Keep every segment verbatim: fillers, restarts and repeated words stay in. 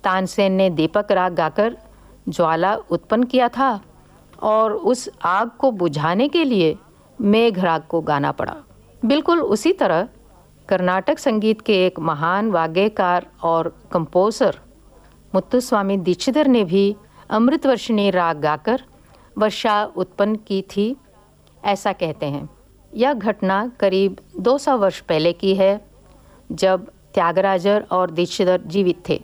तानसेन ने दीपक राग गाकर ज्वाला उत्पन्न किया था और उस आग को बुझाने के लिए मेघ राग को गाना पड़ा। बिल्कुल उसी तरह कर्नाटक संगीत के एक महान वाग्यकार और कंपोजर मुत्तुस्वामी दीक्षितर ने भी अमृतवर्षिणी राग गाकर वर्षा उत्पन्न की थी, ऐसा कहते हैं। यह घटना करीब दो सौ वर्ष पहले की है, जब त्यागराजर और दीक्षितर जीवित थे।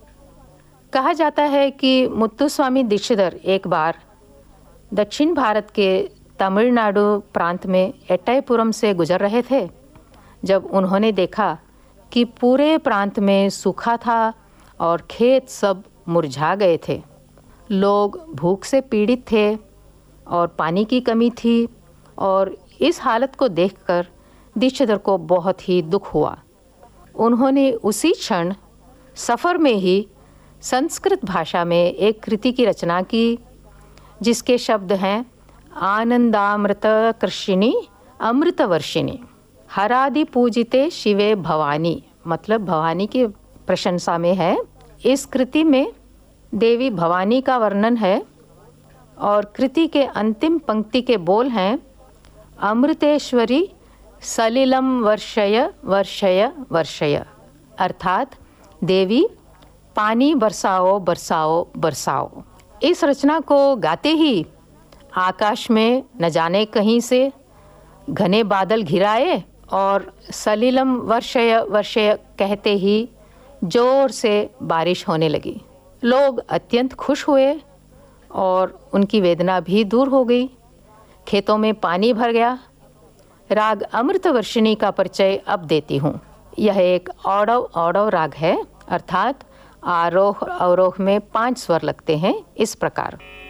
कहा जाता है कि मुत्तुस्वामी दीक्षितर एक बार दक्षिण भारत के तमिलनाडु प्रांत में एट्टाईपुरम से गुजर रहे थे, जब उन्होंने देखा कि पूरे प्रांत में सूखा था और खेत सब मुरझा गए थे। लोग भूख से पीड़ित थे और पानी की कमी थी, और इस हालत को देखकर दीक्षितर को बहुत ही दुख हुआ। उन्होंने उसी क्षण सफ़र में ही संस्कृत भाषा में एक कृति की रचना की, जिसके शब्द हैं आनंदामृत कृषिणी अमृतवर्षिणी हरादि पूजिते शिवे भवानी, मतलब भवानी की प्रशंसा में है। इस कृति में देवी भवानी का वर्णन है और कृति के अंतिम पंक्ति के बोल हैं अमृतेश्वरी सलिलम वर्षय वर्षय वर्षय, अर्थात देवी पानी बरसाओ बरसाओ बरसाओ। इस रचना को गाते ही आकाश में न जाने कहीं से घने बादल घिराए और सलिलम वर्षय वर्षय कहते ही जोर से बारिश होने लगी। लोग अत्यंत खुश हुए और उनकी वेदना भी दूर हो गई। खेतों में पानी भर गया। राग अमृतवर्षिणी का परिचय अब देती हूँ। यह एक औडव औडव राग है, अर्थात आरोह अवरोह में पांच स्वर लगते हैं, इस प्रकार।